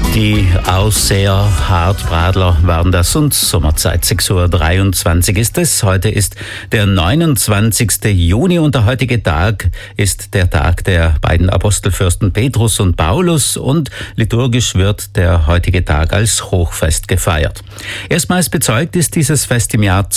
Die Ausseher-Hartbradler waren das und Sommerzeit 6:23 Uhr ist es. Heute ist der 29. Juni und der heutige Tag ist der Tag der beiden Apostelfürsten Petrus und Paulus und liturgisch wird der heutige Tag als Hochfest gefeiert. Erstmals bezeugt ist dieses Fest im Jahr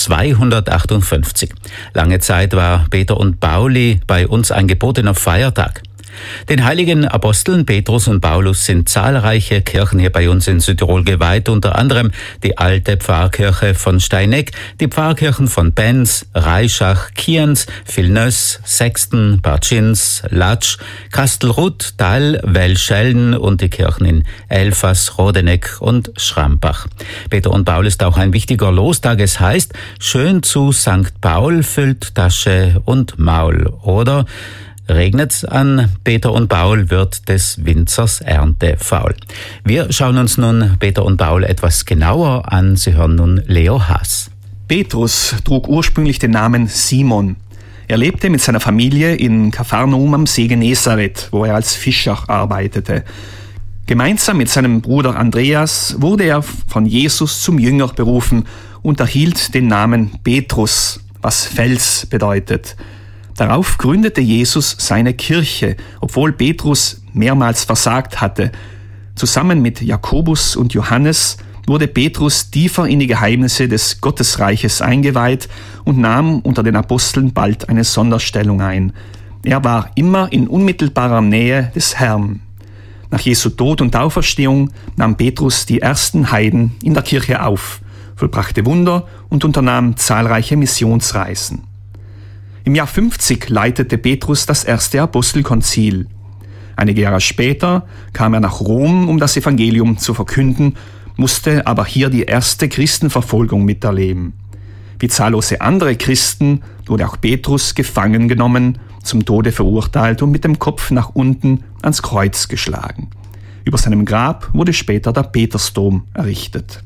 258. Lange Zeit war Peter und Pauli bei uns ein gebotener Feiertag. Den heiligen Aposteln Petrus und Paulus sind zahlreiche Kirchen hier bei uns in Südtirol geweiht, unter anderem die alte Pfarrkirche von Steineck, die Pfarrkirchen von Benz, Reischach, Kienz, Vilnöss, Sexten, Bartschins, Latsch, Kastelruth, Thal, Welschellen und die Kirchen in Elfas, Rodeneck und Schrampach. Peter und Paul ist auch ein wichtiger Lostag. Es heißt, schön zu St. Paul füllt Tasche und Maul, oder regnet's an Peter und Paul, wird des Winzers Ernte faul. Wir schauen uns nun Peter und Paul etwas genauer an. Sie hören nun Leo Haas. Petrus trug ursprünglich den Namen Simon. Er lebte mit seiner Familie in Kapharnaum am See Genezareth, wo er als Fischer arbeitete. Gemeinsam mit seinem Bruder Andreas wurde er von Jesus zum Jünger berufen und erhielt den Namen Petrus, was Fels bedeutet. Darauf gründete Jesus seine Kirche, obwohl Petrus mehrmals versagt hatte. Zusammen mit Jakobus und Johannes wurde Petrus tiefer in die Geheimnisse des Gottesreiches eingeweiht und nahm unter den Aposteln bald eine Sonderstellung ein. Er war immer in unmittelbarer Nähe des Herrn. Nach Jesu Tod und Auferstehung nahm Petrus die ersten Heiden in der Kirche auf, vollbrachte Wunder und unternahm zahlreiche Missionsreisen. Im Jahr 50 leitete Petrus das erste Apostelkonzil. Einige Jahre später kam er nach Rom, um das Evangelium zu verkünden, musste aber hier die erste Christenverfolgung miterleben. Wie zahllose andere Christen wurde auch Petrus gefangen genommen, zum Tode verurteilt und mit dem Kopf nach unten ans Kreuz geschlagen. Über seinem Grab wurde später der Petersdom errichtet.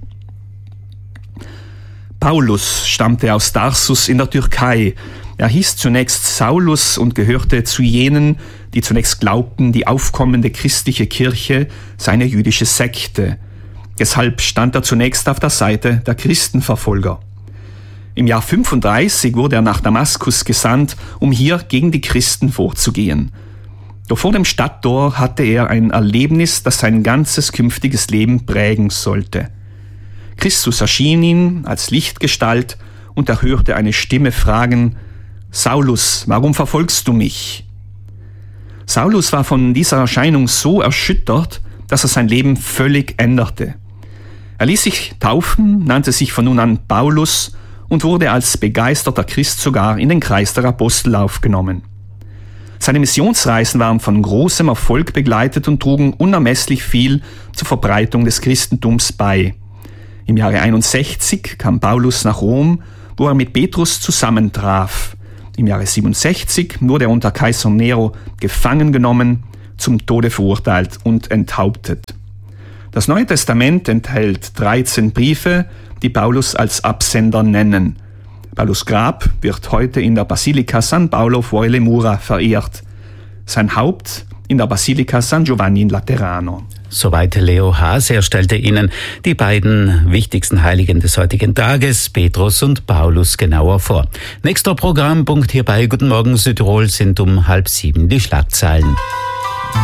Paulus stammte aus Tarsus in der Türkei. Er hieß zunächst Saulus und gehörte zu jenen, die zunächst glaubten, die aufkommende christliche Kirche sei eine jüdische Sekte. Deshalb stand er zunächst auf der Seite der Christenverfolger. Im Jahr 35 wurde er nach Damaskus gesandt, um hier gegen die Christen vorzugehen. Doch vor dem Stadttor hatte er ein Erlebnis, das sein ganzes künftiges Leben prägen sollte. Christus erschien ihm als Lichtgestalt und er hörte eine Stimme fragen: Saulus, warum verfolgst du mich? Saulus war von dieser Erscheinung so erschüttert, dass er sein Leben völlig änderte. Er ließ sich taufen, nannte sich von nun an Paulus und wurde als begeisterter Christ sogar in den Kreis der Apostel aufgenommen. Seine Missionsreisen waren von großem Erfolg begleitet und trugen unermesslich viel zur Verbreitung des Christentums bei. Im Jahre 61 kam Paulus nach Rom, wo er mit Petrus zusammentraf. Im Jahre 67 wurde er unter Kaiser Nero gefangen genommen, zum Tode verurteilt und enthauptet. Das Neue Testament enthält 13 Briefe, die Paulus als Absender nennen. Paulus' Grab wird heute in der Basilika San Paolo fuori le Mura verehrt. Sein Haupt in der Basilika San Giovanni in Laterano. Soweit Leo Haas. Er stellte Ihnen die beiden wichtigsten Heiligen des heutigen Tages, Petrus und Paulus, genauer vor. Nächster Programmpunkt hier bei Guten Morgen Südtirol sind um 6:30 die Schlagzeilen.